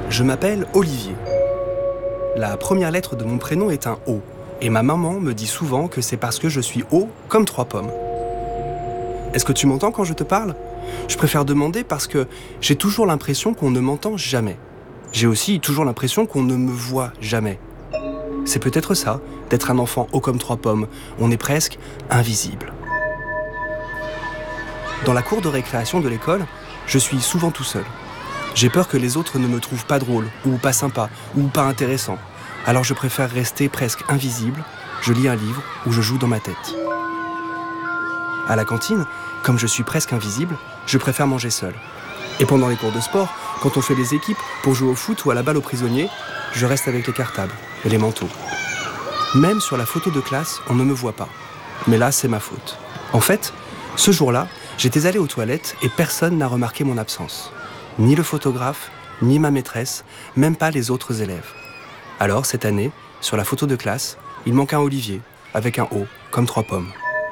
Je m'appelle Olivier. La première lettre de mon prénom est un O. Et ma maman me dit souvent que c'est parce que je suis haut comme 3 pommes. Est-ce que tu m'entends quand je te parle ? Je préfère demander parce que j'ai toujours l'impression qu'on ne m'entend jamais. J'ai aussi toujours l'impression qu'on ne me voit jamais. C'est peut-être ça, d'être un enfant haut comme 3 pommes. On est presque invisible. Dans la cour de récréation de l'école, je suis souvent tout seul. J'ai peur que les autres ne me trouvent pas drôle, ou pas sympa, ou pas intéressant. Alors je préfère rester presque invisible, je lis un livre ou je joue dans ma tête. À la cantine, comme je suis presque invisible, je préfère manger seul. Et pendant les cours de sport, quand on fait des équipes pour jouer au foot ou à la balle aux prisonniers, je reste avec les cartables et les manteaux. Même sur la photo de classe, on ne me voit pas. Mais là, c'est ma faute. En fait, ce jour-là, j'étais allé aux toilettes et personne n'a remarqué mon absence. Ni le photographe, ni ma maîtresse, même pas les autres élèves. Alors, cette année, sur la photo de classe, il manque un Olivier, avec un O, comme 3 pommes.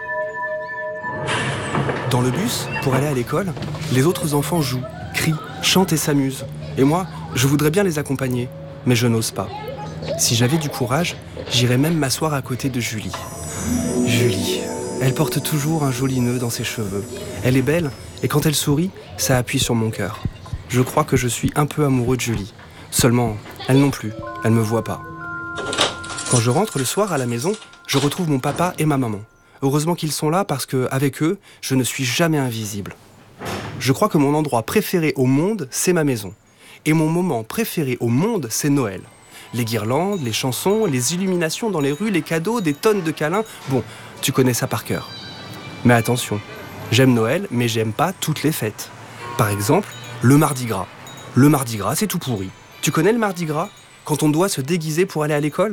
Dans le bus, pour aller à l'école, les autres enfants jouent, crient, chantent et s'amusent. Et moi, je voudrais bien les accompagner, mais je n'ose pas. Si j'avais du courage, j'irais même m'asseoir à côté de Julie. Julie, elle porte toujours un joli nœud dans ses cheveux. Elle est belle, et quand elle sourit, ça appuie sur mon cœur. Je crois que je suis un peu amoureux de Julie. Seulement, elle non plus, elle me voit pas. Quand je rentre le soir à la maison, je retrouve mon papa et ma maman. Heureusement qu'ils sont là parce qu'avec eux, je ne suis jamais invisible. Je crois que mon endroit préféré au monde, c'est ma maison. Et mon moment préféré au monde, c'est Noël. Les guirlandes, les chansons, les illuminations dans les rues, les cadeaux, des tonnes de câlins. Bon, tu connais ça par cœur. Mais attention, j'aime Noël, mais j'aime pas toutes les fêtes. Par exemple, le Mardi Gras. Le Mardi Gras, c'est tout pourri. Tu connais le Mardi Gras ? Quand on doit se déguiser pour aller à l'école ?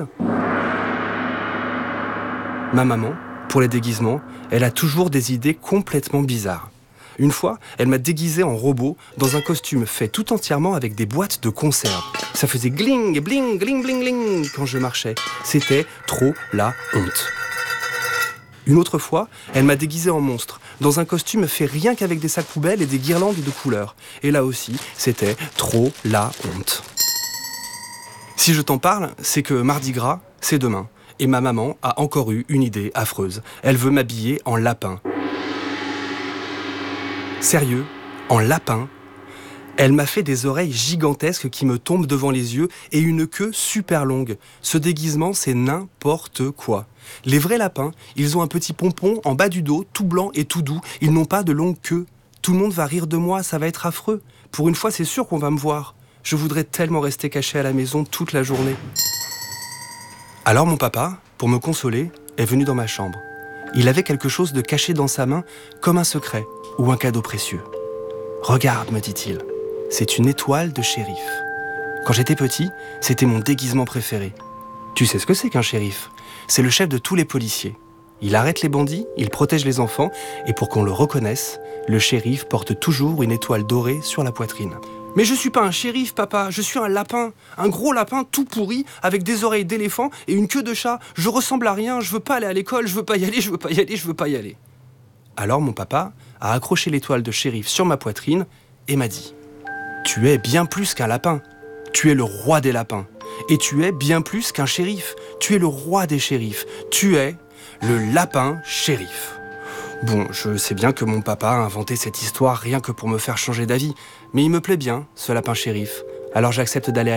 Ma maman, pour les déguisements, elle a toujours des idées complètement bizarres. Une fois, elle m'a déguisé en robot dans un costume fait tout entièrement avec des boîtes de conserve. Ça faisait gling, bling, gling, bling, bling quand je marchais. C'était trop la honte. Une autre fois, elle m'a déguisé en monstre dans un costume fait rien qu'avec des sacs poubelles et des guirlandes de couleurs. Et là aussi, c'était trop la honte. Si je t'en parle, c'est que Mardi Gras, c'est demain. Et ma maman a encore eu une idée affreuse. Elle veut m'habiller en lapin. Sérieux, en lapin ? Elle m'a fait des oreilles gigantesques qui me tombent devant les yeux et une queue super longue. Ce déguisement, c'est n'importe quoi. Les vrais lapins, ils ont un petit pompon en bas du dos, tout blanc et tout doux. Ils n'ont pas de longue queue. Tout le monde va rire de moi, ça va être affreux. Pour une fois, c'est sûr qu'on va me voir. Je voudrais tellement rester caché à la maison toute la journée. Alors mon papa, pour me consoler, est venu dans ma chambre. Il avait quelque chose de caché dans sa main, comme un secret ou un cadeau précieux. « Regarde, me dit-il, c'est une étoile de shérif. Quand j'étais petit, c'était mon déguisement préféré. Tu sais ce que c'est qu'un shérif ? C'est le chef de tous les policiers. Il arrête les bandits, il protège les enfants, et pour qu'on le reconnaisse, le shérif porte toujours une étoile dorée sur la poitrine. Mais je suis pas un shérif, papa, je suis un lapin. Un gros lapin tout pourri, avec des oreilles d'éléphant et une queue de chat. Je ressemble à rien, je veux pas aller à l'école, je veux pas y aller, je veux pas y aller, je veux pas y aller. » Alors mon papa a accroché l'étoile de shérif sur ma poitrine et m'a dit « Tu es bien plus qu'un lapin. Tu es le roi des lapins. Et tu es bien plus qu'un shérif. Tu es le roi des shérifs. Tu es le lapin shérif. » Bon, je sais bien que mon papa a inventé cette histoire rien que pour me faire changer d'avis, mais il me plaît bien, ce lapin shérif. Alors j'accepte d'aller à